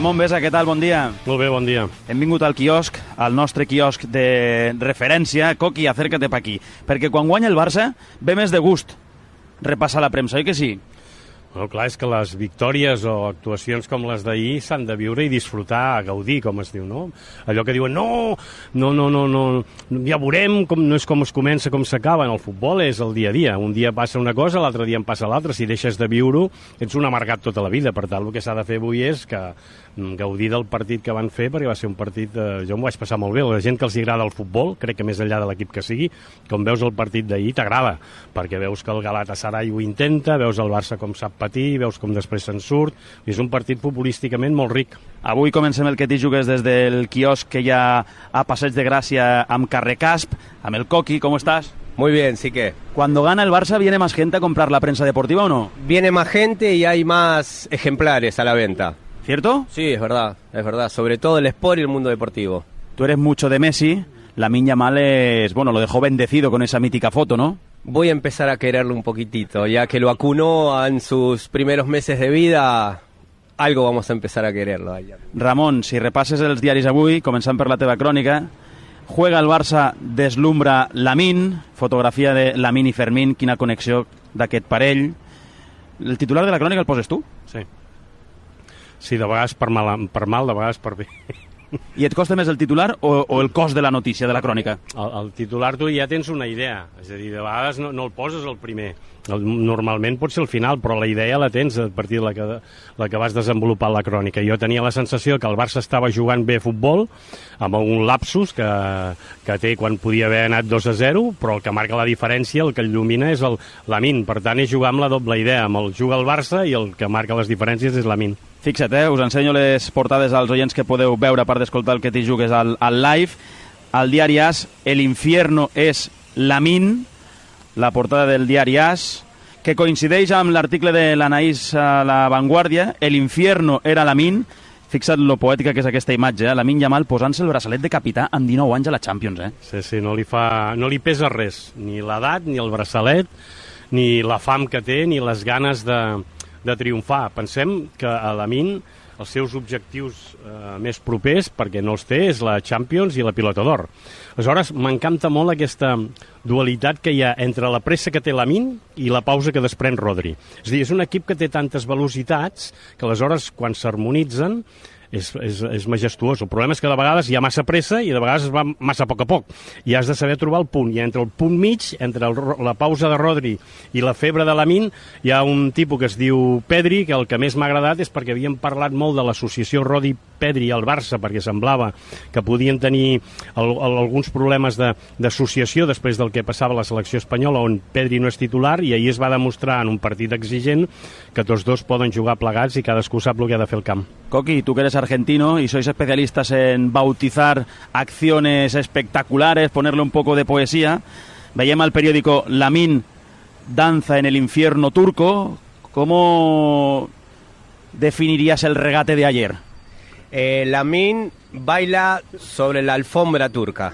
Ramon Besa, què tal? Bon dia. Molt bé, bon dia. Hem vingut al quiosc, al nostre quiosc de referència. Coqui, acércate pa aquí. Perquè quan guanya el Barça ve més de gust repassar la premsa, oi que sí? Bueno, clar, és que les victòries o actuacions com les d'ahir s'han de viure i disfrutar, gaudir, com es diu, no? Allò que diuen, no, ja veurem, no és com es comença, com s'acaba. En el futbol és el dia a dia. Un dia passa una cosa, l'altre dia en passa l'altra. Si deixes de viure-ho, ets un amargat tota la vida. Per tant, el que s'ha de fer avui és que gaudir del partit que van fer, perquè va ser un partit... jo m'ho vaig passar molt bé. La gent que els agrada el futbol, crec que més enllà de l'equip que sigui, com veus el partit d'ahir, t'agrada, perquè veus que el Galatasaray ho intenta, veus el Barça com sap patir, veus com després se'n surt. És un partit futbolísticament molt ric. Avui comencem el que t'hi jugues des del quiosc que hi ha a Passeig de Gràcia amb Carrer Casp, amb el Coqui. ¿Cómo estás? Muy bien, sí que. Cuando gana el Barça, ¿viene más gente a comprar la prensa deportiva o no? Viene más gente y hay más ejemplares a la venta. ¿Cierto? Sí, es verdad, sobre todo el sport y el mundo deportivo. Tú eres mucho de Messi, Lamine Yamal es, bueno, lo dejó bendecido con esa mítica foto, ¿no? Voy a empezar a quererlo un poquitito, ya que lo acunó en sus primeros meses de vida, algo vamos a empezar a quererlo. Ramon, si repasses els diaris avui, començant per la teva crònica, juega el Barça, deslumbra Lamine, fotografia de Lamine i Fermín, quina connexió d'aquest parell. El titular de la crònica el poses tu? Sí. Sí, de vegades per mal, de vegades per bé. I et costa més el titular o el cos de la notícia, de la crònica? El titular tu ja tens una idea, és a dir, de vegades no el poses el primer. Normalment pot ser el final, però la idea la tens a partir de la que vas desenvolupar la crònica. Jo tenia la sensació que el Barça estava jugant bé a futbol, amb un lapsus que té quan podia haver anat 2-0, però el que marca la diferència, el que el il·lumina és el Lamine. Per tant, és jugar amb la doble idea, amb el juga el Barça i el que marca les diferències és Lamine. Fixa't, us ensenyo les portades als oients que podeu veure a part d'escoltar el que t'hi jugues al live. Al diari AS, el infierno és Lamine, la portada del diari AS, que coincideix amb l'article de l'Anaís a La Vanguardia, el infierno era Lamine. Fixa't lo poètica que és aquesta imatge, Lamine Yamal posant-se el braçalet de capità amb 19 anys a la Champions. Sí, no li pesa res, ni l'edat, ni el braçalet, ni la fam que té, ni les ganes de triomfar. Pensem que a Lamine els seus objectius més propers, perquè no els té, és la Champions i la Pilota d'Or. Aleshores, m'encanta molt aquesta dualitat que hi ha entre la pressa que té Lamine i la pausa que desprèn Rodri. És a dir, és un equip que té tantes velocitats que aleshores, quan s'harmonitzen, és majestuós. El problema és que de vegades hi ha massa pressa i de vegades es va massa a poc. I has de saber trobar el punt. I entre el punt mig, entre la pausa de Rodri i la febre de Lamine, hi ha un tipus que es diu Pedri, que el que més m'ha agradat és perquè havíem parlat molt de l'associació Rodri-Pedri al Barça, perquè semblava que podien tenir alguns problemes d'associació després del que passava a la selecció espanyola, on Pedri no és titular, i ahir es va demostrar en un partit exigent que tots dos poden jugar plegats i cadascú sap el que ha de fer al camp. Coqui, tú que eres argentino y sois especialistas en bautizar acciones espectaculares, ponerle un poco de poesía, veiem al periódico Lamine danza en el infierno turco. ¿Cómo definirías el regate de ayer? Lamine baila sobre la alfombra turca.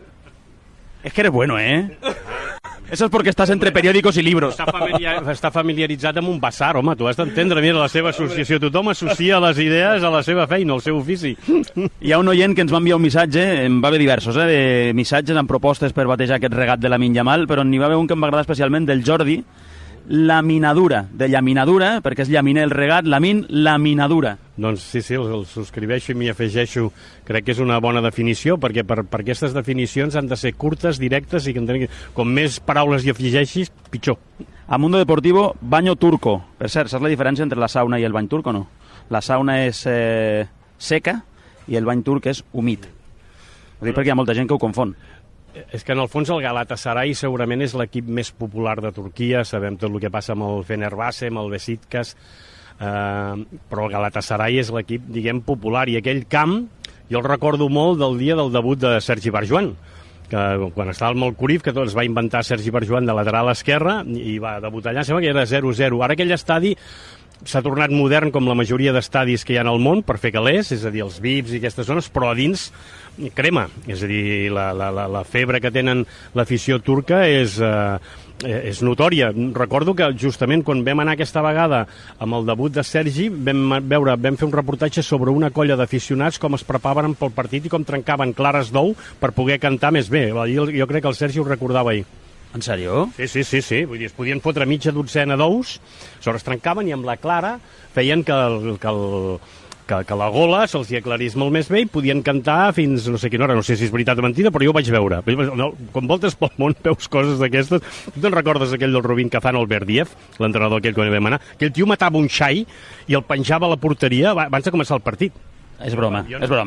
Es que eres bueno, ¿eh? Eso es porque estás entre periòdicos i libros. Està familiaritzat amb un basar, home, tu has d'entendre, mira, la seva associació. Tothom associa les idees a la seva feina, al seu ofici. Hi ha un oient que ens va enviar un missatge, en va haver diversos, de missatges amb propostes per batejar aquest regat de Lamine Yamal, però n'hi va haver un que em va agradar especialment, del Jordi, laminadura, de llaminadura, perquè és llaminer el regat, Lamine, laminadura. Doncs sí, el subscriveixo i m'hi afegeixo. Crec que és una bona definició, perquè per aquestes definicions han de ser curtes, directes, i com més paraules hi afegeixis, pitjor. A Mundo Deportivo, baño turco. Per cert, saps la diferència entre la sauna i el bany turc o no? La sauna és seca i el bany turc és humit. Ho dic perquè hi ha molta gent que ho confon. És que en el fons el Galatasaray segurament és l'equip més popular de Turquia, sabem tot el que passa amb el Fenerbahçe, amb el Beşiktaş, però el Galatasaray és l'equip, diguem, popular, i aquell camp jo el recordo molt del dia del debut de Sergi Barjuan, que quan estava al Molcuriv, que tot es va inventar Sergi Barjuan de lateral esquerra i va debutar allà, sembla que era 0-0. Ara aquell estadi s'ha tornat modern com la majoria d'estadis que hi ha al món per fer calés, és a dir, els VIPs i aquestes zones, però a dins crema, és a dir, la febre que tenen l'afició turca és és notòria. Recordo que justament quan vam anar aquesta vegada amb el debut de Sergi vam fer un reportatge sobre una colla d'aficionats com es preparaven pel partit i com trencaven clares d'ou per poder cantar més bé. Jo crec que el Sergi ho recordava ahir. En sèrio? Sí. Vull dir, es podien fotre mitja dotzena d'ous, es trencaven i amb la clara feien que la gola se'ls hi aclarís molt més bé i podien cantar fins no sé quina hora, no sé si és veritat o mentida, però jo ho vaig veure. Quan voltes pel món veus coses d'aquestes. Tu te'n recordes aquell del Rubin Kazan, el Berdiev, l'entrenador aquell quan hi vam anar? Aquell tio matava un xai i el penjava a la porteria abans de començar el partit. És broma.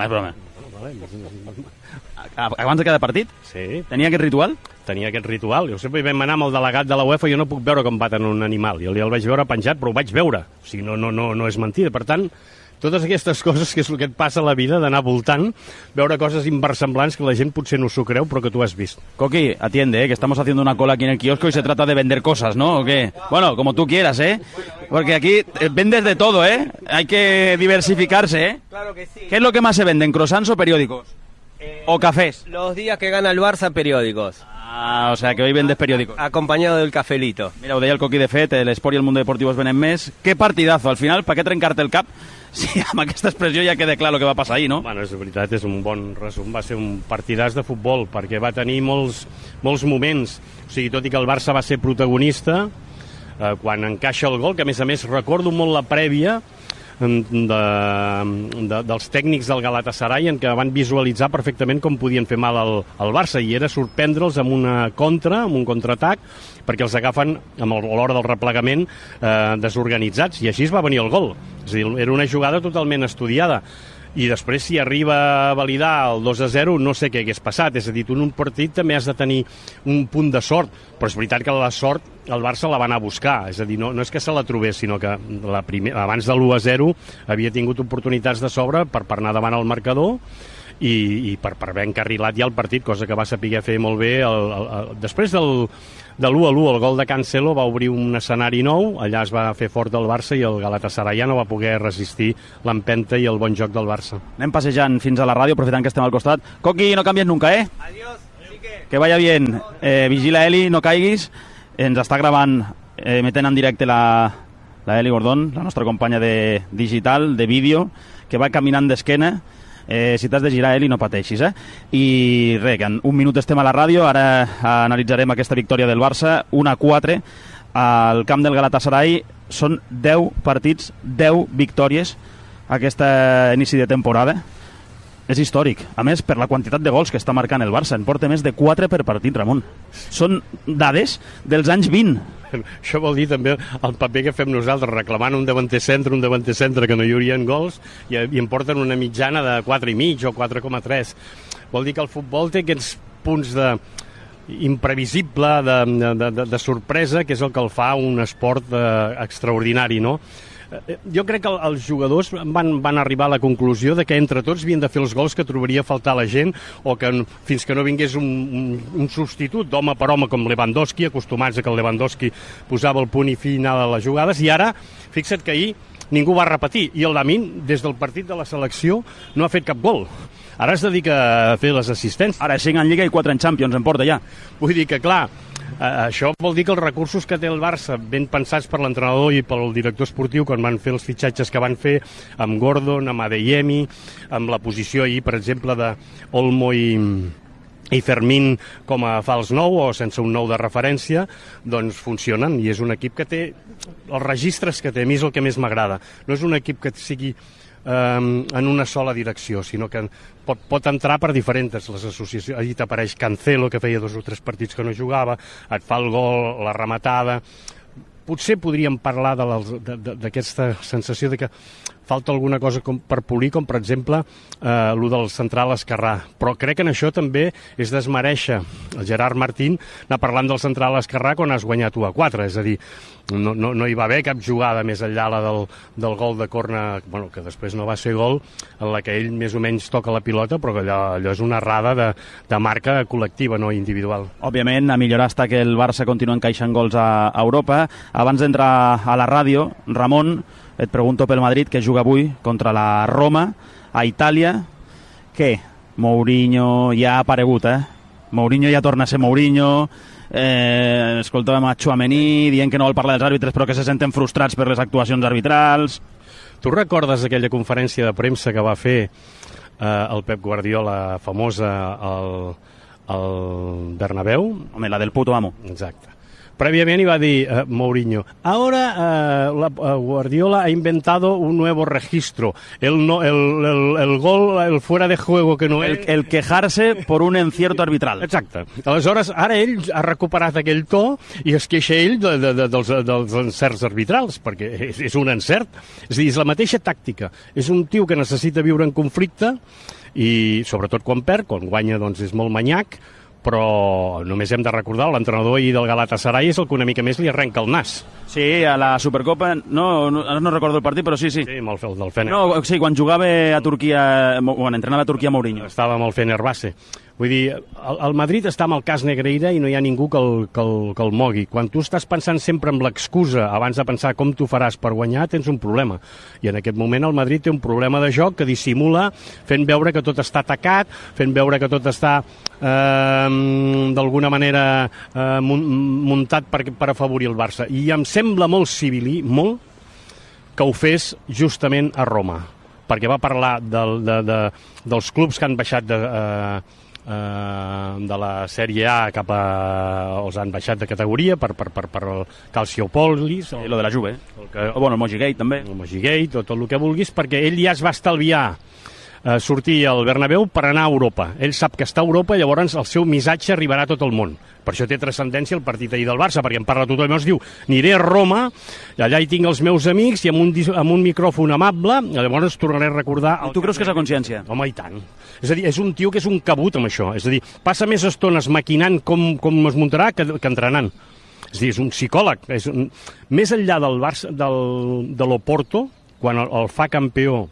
Abans de cada partit? Sí. Tenia aquest ritual? Tenia aquest ritual. Jo sempre hi vam anar amb el delegat de la UEFA, jo no puc veure com baten un animal. Jo el vaig veure penjat, però ho vaig veure. O sigui, no és mentida. Per tant, totes aquestes coses que és el que et passa a la vida, d'anar voltant, veure coses inversemblants que la gent potser no s'ho creu, però que tu has vist. Coqui, atiende, que estamos haciendo una cola aquí en el kiosco y se trata de vender cosas, ¿no? ¿O qué? Bueno, como tú quieras, ¿eh? Porque aquí vendes de todo, ¿eh? Hay que diversificarse, ¿eh? Claro que sí. ¿Qué es lo que más se venden, croissants o periódicos? ¿O cafés? Los días que gana el Barça, periódicos. Ah, o sea que hoy vendes periódicos. Acompañado del cafelito. Mira, ho deia el Coqui, de fet, l'esport i el mundo deportivo es venen més. Que partidazo, al final, per què trencar-te el cap? Sí, amb aquesta expressió ja queda clar el que va passar ahir, no? Bueno, és veritat, és un bon resum. Va ser un partidàs de futbol, perquè va tenir molts moments. O sigui, tot i que el Barça va ser protagonista, quan encaixa el gol, que a més recordo molt la prèvia dels tècnics del Galatasaray, en què van visualitzar perfectament com podien fer mal al Barça, i era sorprendre'ls amb una contra, amb un contraatac, perquè els agafen a l'hora del replegament desorganitzats, i així es va venir el gol. És a dir, era una jugada totalment estudiada. I després, si arriba a validar el 2-0, no sé què hagués passat. És a dir, tu en un partit també has de tenir un punt de sort, però és veritat que la sort el Barça la va anar a buscar. És a dir, no és que se la trobés, sinó que abans de l'1-0 havia tingut oportunitats de sobre per anar davant al marcador i per haver encarrilat ja el partit, cosa que va saber fer molt bé. Després de l'1-1, el gol de Cancelo va obrir un escenari nou, allà es va fer fort el Barça i el Galatasaray ja no va poder resistir l'empenta i el bon joc del Barça. Anem passejant fins a la ràdio, aprofitant que estem al costat. Coqui, no canvies nunca, ¿eh? Adiós, Quique. Que vaya bien. Vigila, Eli, no caiguis. Ens està gravant, emetent en directe la Eli Gordón, la nostra companya de digital, de vídeo, que va caminant d'esquena. Si t'has de girar, Eli, no pateixis, eh? I res, que en un minut estem a la ràdio, ara analitzarem aquesta victòria del Barça, 1-4, al camp del Galatasaray. Són 10 partits, 10 victòries aquest inici de temporada. És històric. A més, per la quantitat de gols que està marcant el Barça. En porta més de 4 per partit, Ramon. Són dades dels anys 20. Això vol dir també el paper que fem nosaltres, reclamant un davanter centre que no hi haurien gols, i en porten una mitjana de 4,5 o 4,3. Vol dir que el futbol té aquests punts imprevisible, de sorpresa, que és el que el fa un esport extraordinari, no? Jo crec que els jugadors van arribar a la conclusió de que entre tots havien de fer els gols que trobaria a faltar la gent, o que fins que no vingués un substitut d'home per home com Lewandowski, acostumats a que el Lewandowski posava el punt i final a les jugades, i ara, fixa't que ahir ningú va repetir, i el Lamine, des del partit de la selecció, no ha fet cap gol. Ara es dedica a fer les assistències. Ara 5 en Lliga i 4 en Champions, en porta ja. Vull dir que, clar, això vol dir que els recursos que té el Barça, ben pensats per l'entrenador i pel director esportiu, quan van fer els fitxatges que van fer amb Gordon, amb Adeyemi, amb la posició ahir, per exemple, d'Olmo i Fermín com a fals nou o sense un nou de referència, doncs funcionen, i és un equip que té els registres que té. A mi és el que més m'agrada. No és un equip que sigui en una sola direcció, sinó que pot entrar per diferents les associacions. Allí t'apareix Cancelo, que feia 2 o 3 partits que no jugava, et fa el gol, la rematada. Potser podríem parlar d'aquesta sensació de que falta alguna cosa per polir, com per exemple el del central esquerrà, però crec que en això també és desmereixer el Gerard Martín anar parlant del central esquerrà quan has guanyat 1-4, és a dir, no hi va haver cap jugada més enllà del gol de corna, bueno, que després no va ser gol, en la que ell més o menys toca la pilota, però que allò és una errada de marca col·lectiva, no individual. Òbviament, a millorar està que el Barça continua encaixant gols a Europa. Abans d'entrar a la ràdio, Ramon, et pregunto pel Madrid, que juga avui contra la Roma, a Itàlia. Què? Mourinho ja ha aparegut, eh? Mourinho ja torna a ser Mourinho, escoltàvem a Tchouaméni dient que no vol parlar dels àrbitres però que se senten frustrats per les actuacions arbitrals. Tu recordes aquella conferència de premsa que va fer el Pep Guardiola, famosa al Bernabéu? Home, la del puto amo. Exacte. Previamente iba a decir Mourinho, ahora Guardiola ha inventado un nuevo registro, el gol, el fuera de juego que no és... El quejarse por un encierto arbitral. Exacte. Aleshores, ara ell ha recuperat aquell to i es queixa ell dels encerts arbitrals, perquè és un encert. És a dir, és la mateixa tàctica. És un tio que necessita viure en conflicte i, sobretot, quan perd, quan guanya, doncs és molt manyac, però només hem de recordar l'entrenador del Galatasaray és el que una mica més li arrenca el nas. Sí, a la Supercopa, no recordo el partit, però sí. Sí, amb el del Fener. No, sí, quan jugava a Turquia, quan entrenava a Turquia Mourinho. Estava amb el Fenerbahçe. Vull dir, el Madrid està amb el cas Negreira i no hi ha ningú que el mogui. Quan tu estàs pensant sempre en l'excusa abans de pensar com tu faràs per guanyar, tens un problema. I en aquest moment el Madrid té un problema de joc que dissimula fent veure que tot està atacat, fent veure que tot està d'alguna manera muntat per afavorir el Barça. I em sembla molt civilí, molt, que ho fes justament a Roma, perquè va parlar dels clubs que han baixat de la Sèrie A els han baixat de categoria per el Calciopoli, lo de la Juve, el Mojigate també, el Mojigate, tot el que vulguis, perquè ell ja es va estalviar sortir al Bernabéu per anar a Europa. Ell sap que està a Europa i llavors el seu missatge arribarà a tot el món. Per això té transcendència el partit ahir del Barça, perquè en parla tothom i es diu, aniré a Roma, allà hi tinc els meus amics i amb un micròfon amable, llavors tornaré a recordar... Tu creus que és la consciència? Home, i tant. És a dir, és un tio que és un cabut amb això. És a dir, passa més estones maquinant com es muntarà que entrenant. És a dir, és un psicòleg. Més enllà del Barça, de l'Oporto, quan el fa campió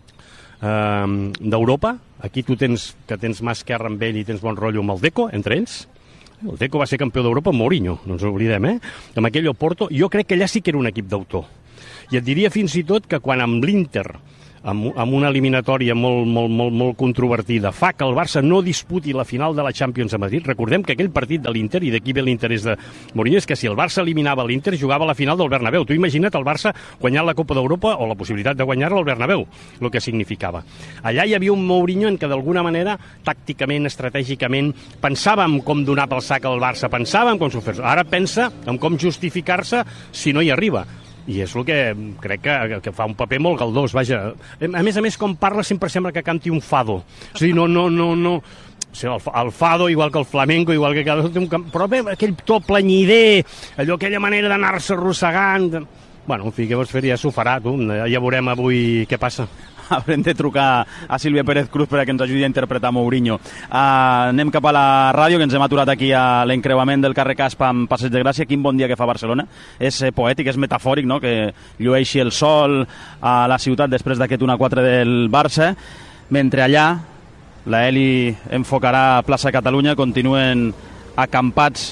d'Europa, aquí tu tens mà esquerra amb ell i tens bon rotllo amb el Deco, entre ells. El Deco va ser campió d'Europa amb Mourinho, no ens oblidem, amb aquell Oporto. Jo crec que allà sí que era un equip d'autor. I et diria fins i tot que quan amb l'Inter, amb una eliminatòria molt controvertida, fa que el Barça no disputi la final de la Champions a Madrid. Recordem que aquell partit de l'Inter, i d'aquí ve l'interès de Mourinho, és que si el Barça eliminava l'Inter, jugava a la final del Bernabéu. Tu imagina't el Barça guanyant la Copa d'Europa o la possibilitat de guanyar-la al Bernabéu, el que significava. Allà hi havia un Mourinho en què d'alguna manera, tàcticament, estratègicament, pensava en com donar pel sac al Barça, pensava en com s'ho fes. Ara pensa en com justificar-se si no hi arriba. I és el que crec que fa un paper molt galdós, vaja. A més, com parla, sempre sembla que canti un fado. O sigui, no. O sigui, el fado, igual que el flamenco, igual que cada... Però bé, aquell to planyider, aquella manera d'anar-se arrossegant... Bueno, en fi, què vols fer? Ja s'ho farà, tu. Ja veurem avui què passa. Haurem de trucar a Sílvia Pérez Cruz perquè ens ajudi a interpretar Mourinho. Anem cap a la ràdio, que ens hem aturat aquí a l'encreuament del carrer Caspa amb Passeig de Gràcia. Quin bon dia que fa Barcelona. És poètic, és metafòric, no?, que llueixi el sol a la ciutat després d'aquest 1-4 del Barça. Mentre allà la Eli enfocarà plaça Catalunya, continuen acampats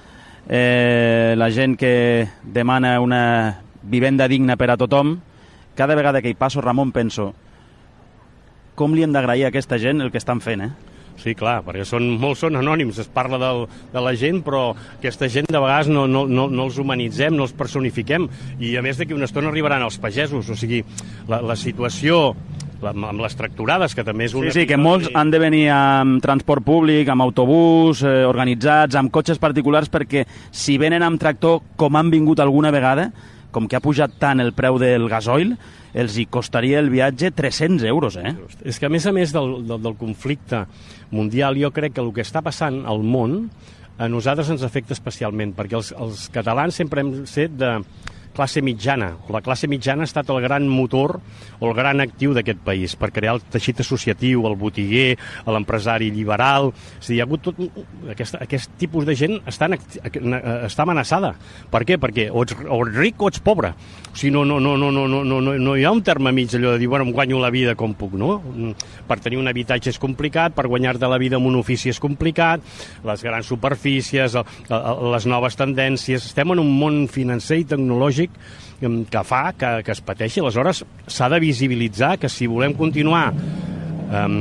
la gent que demana una vivenda digna per a tothom. Cada vegada que hi passo, Ramon, penso com li hem d'agrair a aquesta gent el que estan fent, Sí, clar, perquè molts són anònims, es parla de la gent, però aquesta gent de vegades no els humanitzem, no els personifiquem, i a més d'aquí una estona arribaran els pagesos, o sigui, la situació amb les tracturades, que també és una... Sí, que molts han de venir amb transport públic, amb autobús, organitzats, amb cotxes particulars, perquè si venen amb tractor, com han vingut alguna vegada, com que ha pujat tant el preu del gasoil, els hi costaria el viatge 300 euros, És que a més del conflicte mundial, jo crec que el que està passant al món a nosaltres ens afecta especialment, perquè els catalans sempre hem set de classe mitjana. La classe mitjana ha estat el gran motor o el gran actiu d'aquest país per crear el teixit associatiu, el botiguer, l'empresari liberal. És a dir, hi ha hagut tot... Aquest tipus de gent està amenaçada. Per què? Perquè o ets ric o ets pobre. O sigui, no hi ha un terme mig allò de dir, bueno, em guanyo la vida com puc, no? Per tenir un habitatge és complicat, per guanyar-te la vida amb un ofici és complicat, les grans superfícies, les noves tendències... Estem en un món financer i tecnològic que fa que es pateixi. Aleshores, s'ha de visibilitzar que si volem continuar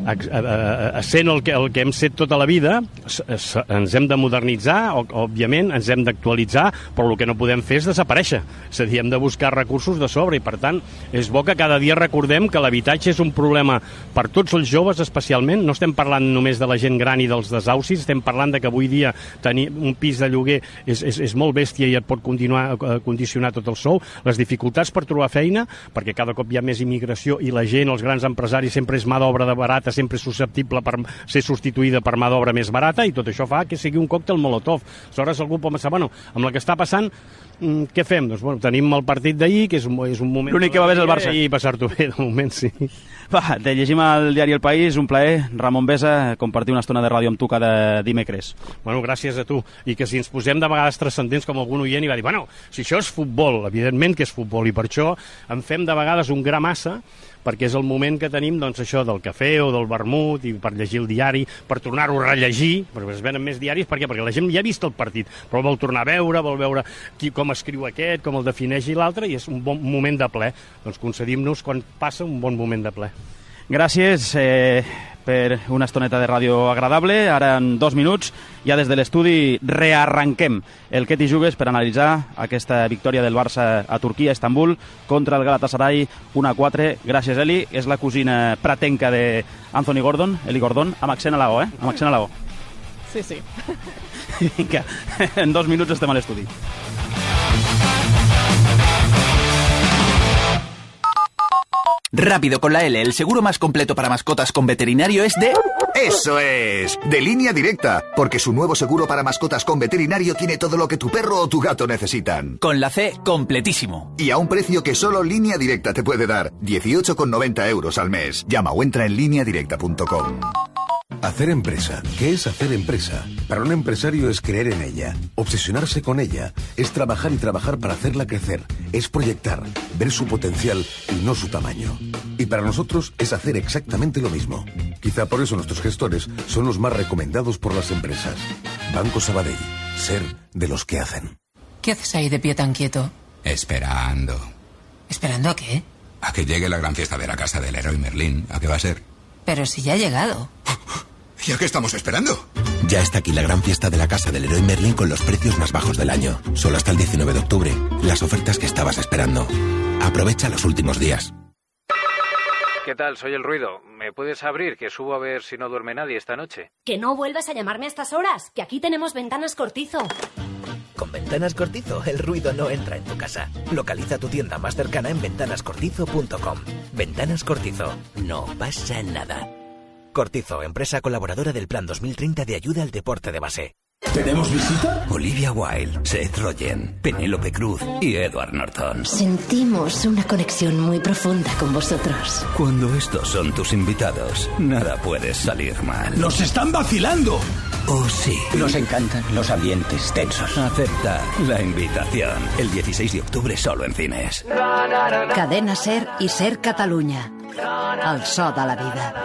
sent el que hem set tota la vida, ens hem de modernitzar, òbviament, ens hem d'actualitzar, però el que no podem fer és desaparèixer. És a dir, hem de buscar recursos de sobre i, per tant, és bo que cada dia recordem que l'habitatge és un problema per tots els joves, especialment. No estem parlant només de la gent gran i dels desaucis, estem parlant de que avui dia tenir un pis de lloguer és molt bèstia i et pot condicionar tot el sou. Les dificultats per trobar feina, perquè cada cop hi ha més immigració i la gent, els grans empresaris, sempre és mà d'obra de barata, sempre és susceptible per ser substituïda per mà d'obra més barata, i tot això fa que sigui un còctel molotov. Aleshores algú pot pensar, bueno, amb el que està passant, què fem? Doncs bueno, tenim el partit d'ahir, que és un moment... L'únic que va bé és el Barça. I passar-t'ho bé, de moment, sí. Va, te llegim al diari El País, un plaer. Ramon Besa, compartir una estona de ràdio amb tu cada dimecres. Bueno, gràcies a tu. I que si ens posem de vegades transcendents, com algun oient, i va dir, bueno, si això és futbol, evidentment que és futbol, i per això en fem de vegades un gra massa, perquè és el moment que tenim, doncs, això del cafè o del vermut, i per llegir el diari, per tornar-ho a rellegir, perquè es venen més diaris, per què? Perquè la gent ja ha vist el partit, però vol tornar a veure, vol veure com escriu aquest, com el defineix i l'altre, i és un bon moment de ple. Doncs concedim-nos, quan passa, un bon moment de ple. Gràcies per una estoneta de ràdio agradable. Ara, en 2 minuts, ja des de l'estudi rearranquem el que t'hi jugues per analitzar aquesta victòria del Barça a Turquia, a Istanbul, contra el Galatasaray 1-4. Gràcies, Eli. És la cosina pratenca d'Anthony Gordon, Eli Gordon, amb accent a la O, amb accent a la O. Sí, sí. Vinga, en 2 minuts estem a l'estudi. Rápido con la L, el seguro más completo para mascotas con veterinario es de... ¡Eso es! De Línea Directa, porque su nuevo seguro para mascotas con veterinario tiene todo lo que tu perro o tu gato necesitan. Con la C, completísimo. Y a un precio que solo Línea Directa te puede dar, 18,90 € al mes. Llama o entra en lineadirecta.com. Hacer empresa. ¿Qué es hacer empresa? Para un empresario es creer en ella, obsesionarse con ella, es trabajar y trabajar para hacerla crecer, es proyectar, ver su potencial y no su tamaño. Y para nosotros es hacer exactamente lo mismo. Quizá por eso nuestros gestores son los más recomendados por las empresas. Banco Sabadell. Ser de los que hacen. ¿Qué haces ahí de pie tan quieto? Esperando. ¿Esperando a qué? A que llegue la gran fiesta de la casa del Leroy Merlin. ¿A qué va a ser? Pero si ya ha llegado. ¿Y a qué estamos esperando? Ya está aquí la gran fiesta de la casa del Leroy Merlin con los precios más bajos del año. Solo hasta el 19 de octubre. Las ofertas que estabas esperando. Aprovecha los últimos días. ¿Qué tal? Soy El Ruido. ¿Me puedes abrir? Que subo a ver si no duerme nadie esta noche. Que no vuelvas a llamarme a estas horas, que aquí tenemos Ventanas Cortizo. Con Ventanas Cortizo, el ruido no entra en tu casa. Localiza tu tienda más cercana en ventanascortizo.com. Ventanas Cortizo. No pasa nada. Cortizo, empresa colaboradora del Plan 2030 de ayuda al deporte de base. ¿Tenemos visita? Olivia Wilde, Seth Rogen, Penélope Cruz y Edward Norton. Sentimos una conexión muy profunda con vosotros. Cuando estos son tus invitados, nada puede salir mal. ¡Nos están vacilando! Oh, sí. Nos encantan los ambientes tensos. Acepta la invitación. El 16 de octubre solo en cines. Cadena SER i SER Catalunya. El so de la vida.